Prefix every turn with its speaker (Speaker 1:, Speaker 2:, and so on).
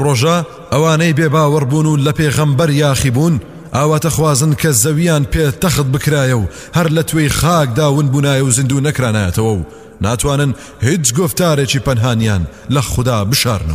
Speaker 1: ڕۆژە ئەوانەی بێباوەڕبوون و لە پێغەمبەر یاخی بوون ئاواتە خوازن کە زەویان پێ تەخت بکرایە و هەر لە توێی خاکدا ون بوونایە و زیندوو نەکرانایەتەوە و ناتوانن هیچ گفتارێکی پەنهانیان لە خوددا بشارنەوە.